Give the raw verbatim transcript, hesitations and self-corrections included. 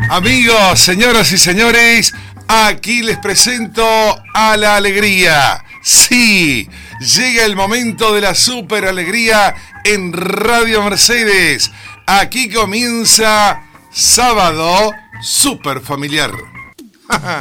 Amigos, señoras y señores, aquí les presento a la alegría. Sí, llega el momento de la super alegría en Radio Mercedes. Aquí comienza Sábado Super Familiar.